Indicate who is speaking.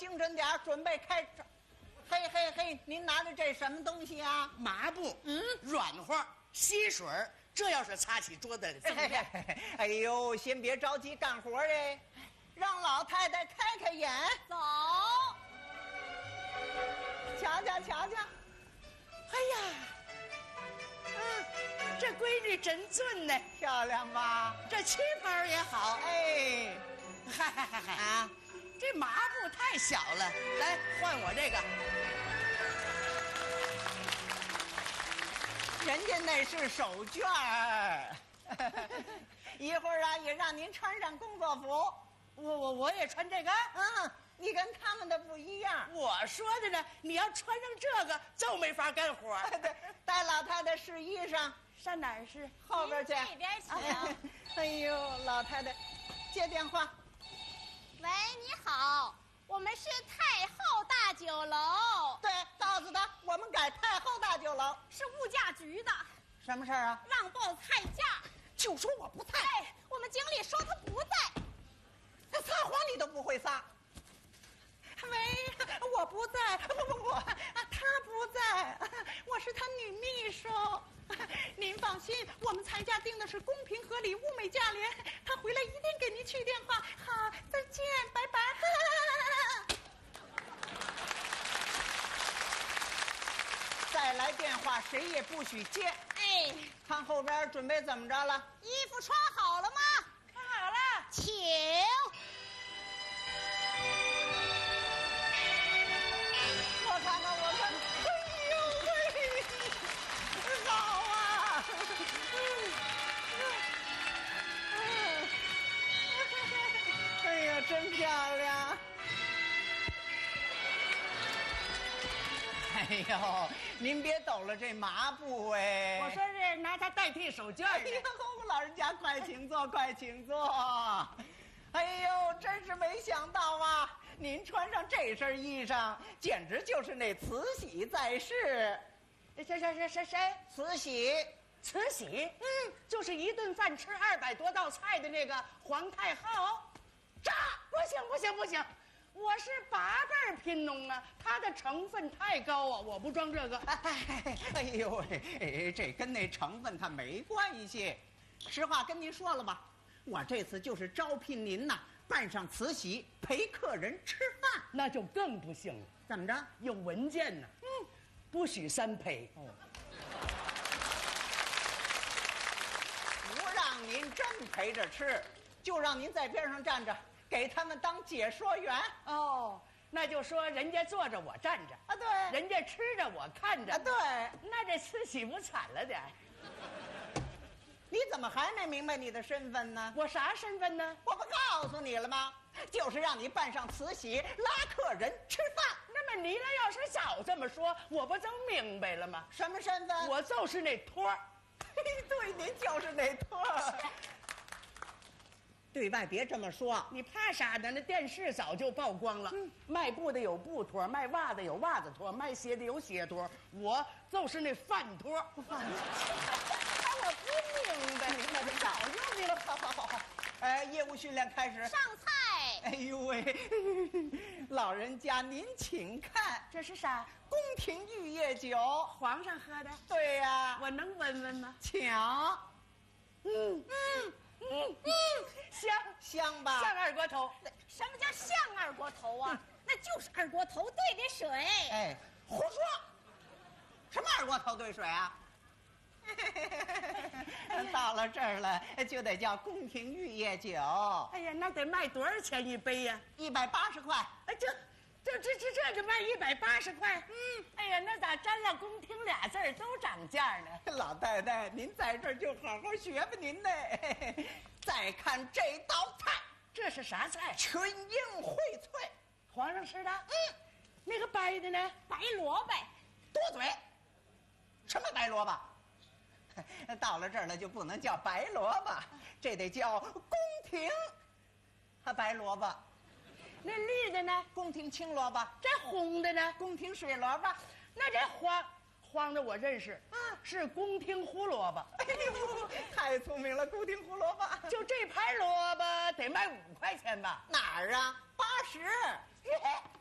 Speaker 1: 精神点，准备开始。嘿嘿嘿，您拿的这什么东西啊？
Speaker 2: 麻布，软和，吸水，这要是擦起桌子怎么样？
Speaker 1: 哎呦，先别着急干活哎，让老太太开开眼。
Speaker 3: 走。
Speaker 1: 瞧瞧瞧瞧，
Speaker 2: 哎呀，这闺女真俊呢，
Speaker 1: 漂亮吧？
Speaker 2: 这旗袍也好。
Speaker 1: 哎，
Speaker 2: 嗨
Speaker 1: 啊，
Speaker 2: 这麻布太小了，来换我这个。
Speaker 1: 人家那是手绢儿，一会儿啊也让您穿上工作服。
Speaker 2: 我也穿这个。
Speaker 1: 你跟他们的不一样。
Speaker 2: 我说的呢，你要穿上这个就没法干活。
Speaker 1: 对，带老太太试衣裳，
Speaker 2: 上哪儿试？
Speaker 1: 后边去。
Speaker 3: 这边请。
Speaker 1: 哎呦，老太太，接电话。
Speaker 3: 喂，你好，我们是太后大酒楼。
Speaker 1: 对，告诉他我们改太后大酒楼。
Speaker 3: 是物价局的。
Speaker 1: 什么事儿啊？
Speaker 3: 让报菜价。
Speaker 1: 就说我不在。
Speaker 3: 哎，我们经理说他不在。
Speaker 1: 撒谎你都不会撒。喂，我不在，不，他不在，我是他女秘书。您放心，我们菜价定的是公平合理、物美价廉。他回来一定给您去电话。好，再见，拜拜。再来电话，谁也不许接。
Speaker 3: 哎，
Speaker 1: 看后边准备怎么着了？
Speaker 3: 衣服穿好了吗？
Speaker 2: 穿好了，
Speaker 3: 请。
Speaker 1: 我看，哎呦喂，好啊！哎呀，真漂亮！哎呦，您别抖了这麻布哎！
Speaker 2: 我说是拿它代替手绢。
Speaker 1: 哎呦，老人家快请坐，快请坐。哎呦，真是没想到啊！您穿上这身衣裳，简直就是那慈禧在世。
Speaker 2: 谁？
Speaker 1: 慈禧，
Speaker 2: 慈禧，就是一顿饭吃200多道菜的那个皇太后。炸！不行，我是8辈贫农啊，它的成分太高啊，我不装这个。
Speaker 1: 哎呦喂，这跟那成分它没关系。实话跟您说了吧，我这次就是招聘您呐，扮上慈禧陪客人吃饭。
Speaker 2: 那就更不行了。
Speaker 1: 怎么着？
Speaker 2: 有文件呢。不许3陪。
Speaker 1: 不让您真陪着吃，就让您在边上站着，给他们当解说员。
Speaker 2: 那就说人家坐着我站着
Speaker 1: 啊，对，
Speaker 2: 人家吃着我看着
Speaker 1: 啊，对。
Speaker 2: 那这慈禧不惨了点？
Speaker 1: 你怎么还没明白你的身份呢？
Speaker 2: 我啥身份呢？
Speaker 1: 我不告诉你了吗？就是让你扮上慈禧拉客人吃饭。
Speaker 2: 那么你俩要是早这么说，我不就明白了吗？
Speaker 1: 什么身份？
Speaker 2: 我就是那托儿。
Speaker 1: 对，您就是那托儿。对外别这么说，
Speaker 2: 你怕啥呢？那电视早就曝光了。卖布的有布托，卖袜子有袜子托，卖鞋的有鞋托，我就是那饭托。
Speaker 1: 我不明白，那就早就明白。好。业务训练开始。
Speaker 3: 上菜。
Speaker 1: 哎呦喂，老人家您请看，
Speaker 2: 这是啥？
Speaker 1: 宫廷玉液酒，
Speaker 2: 皇上喝的。
Speaker 1: 对呀，
Speaker 2: 我能闻闻吗？
Speaker 1: 请。香吧？
Speaker 2: 像二锅头。
Speaker 3: 什么叫像二锅头啊？那就是二锅头兑的水。
Speaker 1: 哎，胡说！什么二锅头兑水啊？到了这儿了，就得叫宫廷玉液酒。
Speaker 2: 哎呀，那得卖多少钱一杯呀
Speaker 1: ？180块。
Speaker 2: 哎，这就卖180块。哎呀，那咋沾了宫廷俩字儿都涨价呢？
Speaker 1: 老太太，您在这儿就好好学吧您呢。再看这道菜，
Speaker 2: 这是啥菜？
Speaker 1: 群英荟萃，
Speaker 2: 皇上吃的。那个白的呢？
Speaker 3: 白萝卜。
Speaker 1: 多嘴。什么白萝卜？到了这儿了就不能叫白萝卜，这得叫宫廷白萝卜。
Speaker 2: 那绿的呢？
Speaker 1: 宫廷青萝卜。
Speaker 2: 这红的呢？
Speaker 1: 宫廷水萝卜。
Speaker 2: 那这黄的我认识，是宫廷胡萝卜。
Speaker 1: 哎呦，太聪明了，宫廷胡萝卜。
Speaker 2: 就这盘萝卜得卖5块钱吧？
Speaker 1: 哪儿啊？80。